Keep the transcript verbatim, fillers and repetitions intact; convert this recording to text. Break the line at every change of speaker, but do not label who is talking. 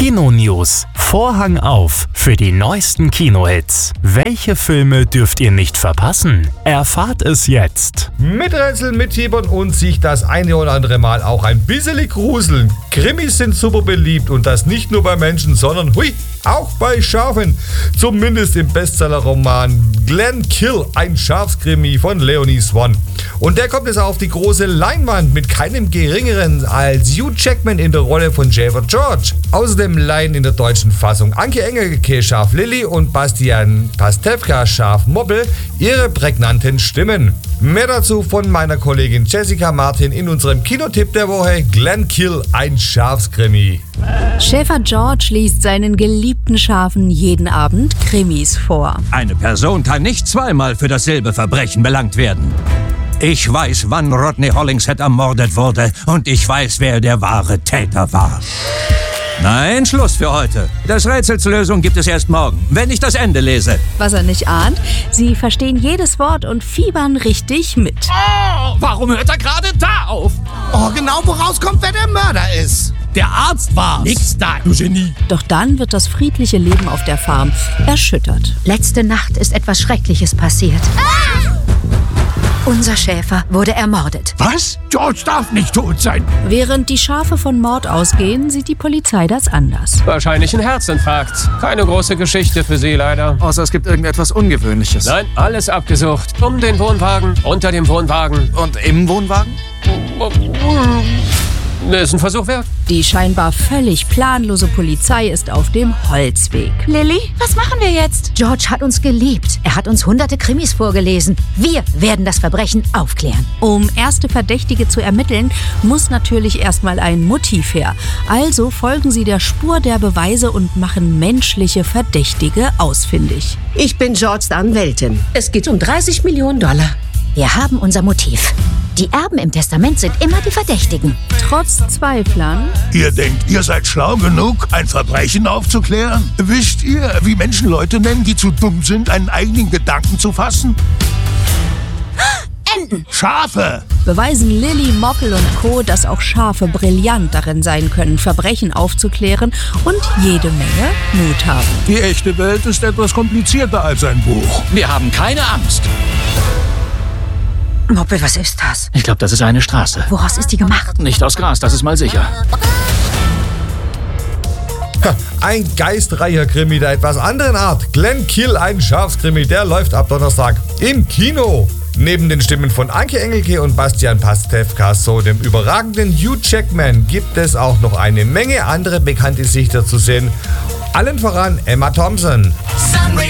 Kino-News. Vorhang auf für die neuesten Kinohits. Welche Filme dürft ihr nicht verpassen? Erfahrt es jetzt.
Miträtseln, mithiebern und sich das eine oder andere Mal auch ein bisschen gruseln. Krimis sind super beliebt und das nicht nur bei Menschen, sondern hui, auch bei Schafen. Zumindest im Bestsellerroman Glenn Kill, ein Schafskrimi von Leonie Swan. Und der kommt jetzt auf die große Leinwand mit keinem geringeren als Hugh Jackman in der Rolle von Jafar George. Außerdem leihen in der deutschen Fassung Anke Engelke Schaf Lilly und Bastian Pastewka Schaf Moppel ihre prägnanten Stimmen. Mehr dazu von meiner Kollegin Jessica Martin in unserem Kinotipp der Woche: Glenn Kill, ein Schafskrimi.
Schäfer George liest seinen geliebten Schafen jeden Abend Krimis vor.
Eine Person kann nicht zweimal für dasselbe Verbrechen belangt werden. Ich weiß, wann Rodney Hollingshead ermordet wurde und ich weiß, wer der wahre Täter war. Nein, Schluss für heute. Das Rätsels Lösung gibt es erst morgen, wenn ich das Ende lese.
Was er nicht ahnt, sie verstehen jedes Wort und fiebern richtig mit.
Oh, warum hört er gerade da auf?
Oh, genau, woraus kommt, wer der Mörder ist.
Der Arzt war's. Nix da, du Genie.
Doch dann wird das friedliche Leben auf der Farm erschüttert.
Letzte Nacht ist etwas Schreckliches passiert. Ah! Unser Schäfer wurde ermordet.
Was? George darf nicht tot sein.
Während die Schafe von Mord ausgehen, sieht die Polizei das anders.
Wahrscheinlich ein Herzinfarkt. Keine große Geschichte für Sie leider.
Außer es gibt irgendetwas Ungewöhnliches.
Nein, alles abgesucht. Um den Wohnwagen, unter dem Wohnwagen.
Und im Wohnwagen?
Ist ein Versuch wert.
Die scheinbar völlig planlose Polizei ist auf dem Holzweg.
Lilly, was machen wir jetzt? George hat uns geliebt. Er hat uns hunderte Krimis vorgelesen. Wir werden das Verbrechen aufklären.
Um erste Verdächtige zu ermitteln, muss natürlich erstmal ein Motiv her. Also folgen sie der Spur der Beweise und machen menschliche Verdächtige ausfindig.
Ich bin Georges Anwältin. Es geht um dreißig Millionen Dollar.
Wir haben unser Motiv. Die Erben im Testament sind immer die Verdächtigen.
Trotz Zweiflern.
Ihr denkt, ihr seid schlau genug, ein Verbrechen aufzuklären? Wisst ihr, wie Menschen Leute nennen, die zu dumm sind, einen eigenen Gedanken zu fassen?
Enten!
Schafe!
Beweisen Lilly, Moppel und Co., dass auch Schafe brillant darin sein können, Verbrechen aufzuklären und jede Menge Mut haben.
Die echte Welt ist etwas komplizierter als ein Buch.
Wir haben keine Angst.
Moppel, was ist das?
Ich glaube, das ist eine Straße.
Woraus ist die gemacht?
Nicht aus Gras, das ist mal sicher.
Ein geistreicher Krimi der etwas anderen Art. Glenn Kill, ein Schafskrimi, der läuft ab Donnerstag im Kino. Neben den Stimmen von Anke Engelke und Bastian Pastewka sowie dem überragenden Hugh Jackman gibt es auch noch eine Menge andere bekannte Gesichter zu sehen. Allen voran Emma Thompson.
Sunray